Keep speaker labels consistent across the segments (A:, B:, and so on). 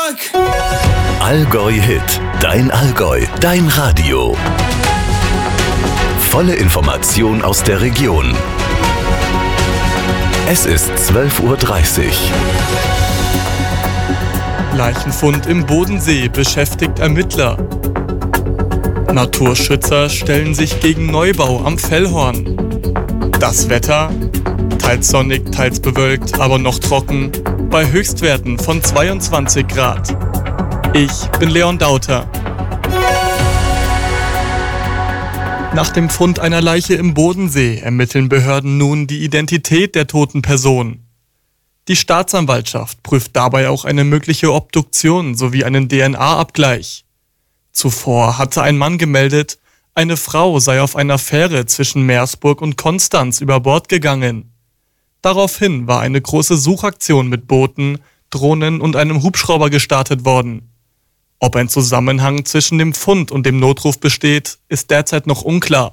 A: Allgäu Hit, dein Allgäu, dein Radio. Volle Information aus der Region. Es ist 12:30 Uhr.
B: Leichenfund im Bodensee beschäftigt Ermittler. Naturschützer stellen sich gegen Neubau am Fellhorn. Das Wetter? Teils sonnig, teils bewölkt, aber noch trocken, bei Höchstwerten von 22 Grad. Ich bin Leon Dauter. Nach dem Fund einer Leiche im Bodensee ermitteln Behörden nun die Identität der toten Person. Die Staatsanwaltschaft prüft dabei auch eine mögliche Obduktion sowie einen DNA-Abgleich. Zuvor hatte ein Mann gemeldet, eine Frau sei auf einer Fähre zwischen Meersburg und Konstanz über Bord gegangen. Daraufhin war eine große Suchaktion mit Booten, Drohnen und einem Hubschrauber gestartet worden. Ob ein Zusammenhang zwischen dem Fund und dem Notruf besteht, ist derzeit noch unklar.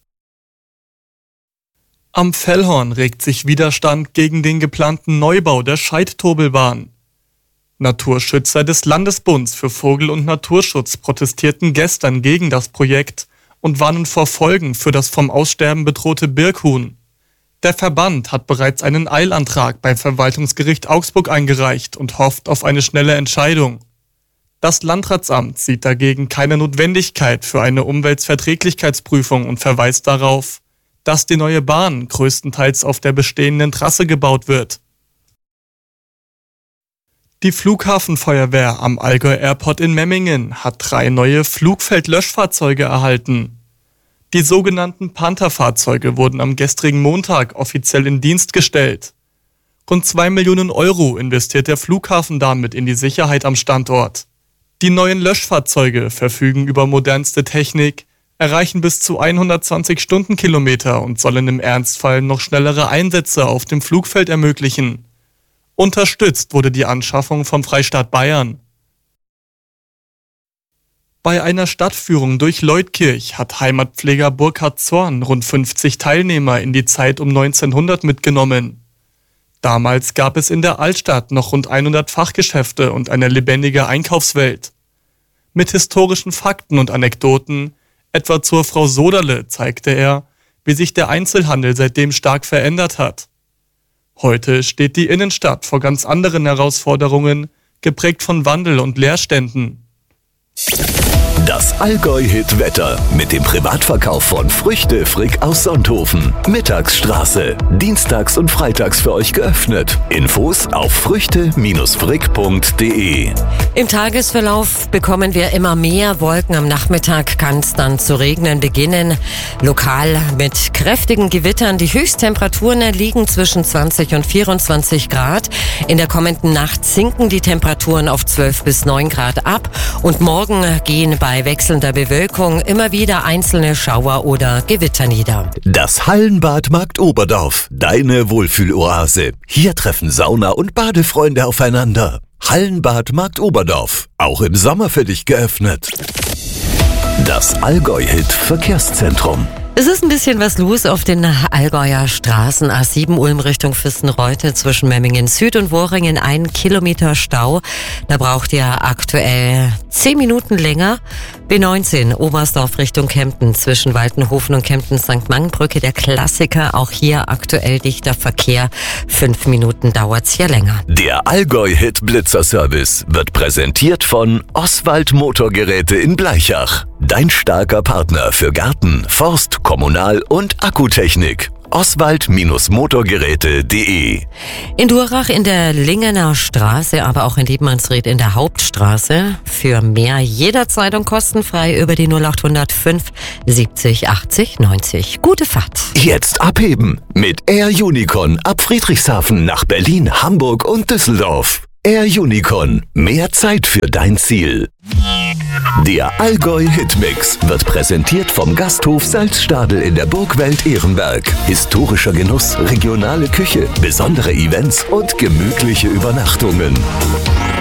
B: Am Fellhorn regt sich Widerstand gegen den geplanten Neubau der Scheidturbelbahn. Naturschützer des Landesbunds für Vogel- und Naturschutz protestierten gestern gegen das Projekt und warnen vor Folgen für das vom Aussterben bedrohte Birkhuhn. Der Verband hat bereits einen Eilantrag beim Verwaltungsgericht Augsburg eingereicht und hofft auf eine schnelle Entscheidung. Das Landratsamt sieht dagegen keine Notwendigkeit für eine Umweltverträglichkeitsprüfung und verweist darauf, dass die neue Bahn größtenteils auf der bestehenden Trasse gebaut wird. Die Flughafenfeuerwehr am Allgäu Airport in Memmingen hat 3 neue Flugfeldlöschfahrzeuge erhalten. Die sogenannten Panther-Fahrzeuge wurden am gestrigen Montag offiziell in Dienst gestellt. Rund 2 Millionen Euro investiert der Flughafen damit in die Sicherheit am Standort. Die neuen Löschfahrzeuge verfügen über modernste Technik, erreichen bis zu 120 Stundenkilometer und sollen im Ernstfall noch schnellere Einsätze auf dem Flugfeld ermöglichen. Unterstützt wurde die Anschaffung vom Freistaat Bayern. Bei einer Stadtführung durch Leutkirch hat Heimatpfleger Burkhard Zorn rund 50 Teilnehmer in die Zeit um 1900 mitgenommen. Damals gab es in der Altstadt noch rund 100 Fachgeschäfte und eine lebendige Einkaufswelt. Mit historischen Fakten und Anekdoten, etwa zur Frau Soderle, zeigte er, wie sich der Einzelhandel seitdem stark verändert hat. Heute steht die Innenstadt vor ganz anderen Herausforderungen, geprägt von Wandel und Leerständen.
A: Das Allgäu-Hit-Wetter mit dem Privatverkauf von Früchte Frick aus Sonthofen. Mittagsstraße. Dienstags und freitags für euch geöffnet. Infos auf früchte-frick.de.
C: Im Tagesverlauf bekommen wir immer mehr Wolken. Am Nachmittag kann es dann zu regnen beginnen. Lokal mit kräftigen Gewittern. Die Höchsttemperaturen liegen zwischen 20 und 24 Grad. In der kommenden Nacht sinken die Temperaturen auf 12 bis 9 Grad ab. Und morgen gehen bei wechselnder Bewölkung immer wieder einzelne Schauer oder Gewitter nieder.
A: Das Hallenbad Markt Oberdorf, deine Wohlfühloase. Hier treffen Sauna- und Badefreunde aufeinander. Hallenbad Markt Oberdorf, auch im Sommer für dich geöffnet. Das Allgäu-Hit Verkehrszentrum.
C: Es ist ein bisschen was los auf den Allgäuer Straßen. A7 Ulm Richtung Fürstenreute zwischen Memmingen Süd und Worringen 1 Kilometer Stau. Da braucht ihr aktuell 10 Minuten länger. B19 Oberstdorf Richtung Kempten zwischen Waltenhofen und Kempten-St. Mangenbrücke. Der Klassiker, auch hier aktuell dichter Verkehr. 5 Minuten dauert's hier länger.
A: Der Allgäu-Hit Blitzer-Service wird präsentiert von Oswald Motorgeräte in Bleichach. Dein starker Partner für Garten, Forst, Kommunal- und Akkutechnik. Oswald-Motorgeräte.de.
C: In Durach in der Lingener Straße, aber auch in Dietmannsried in der Hauptstraße. Für mehr jederzeit und kostenfrei über die 0805 70 80 90. Gute Fahrt.
A: Jetzt abheben mit Air Unicorn ab Friedrichshafen nach Berlin, Hamburg und Düsseldorf. Air Unicorn, mehr Zeit für dein Ziel. Der Allgäu-Hitmix wird präsentiert vom Gasthof Salzstadel in der Burgwelt Ehrenberg. Historischer Genuss, regionale Küche, besondere Events und gemütliche Übernachtungen.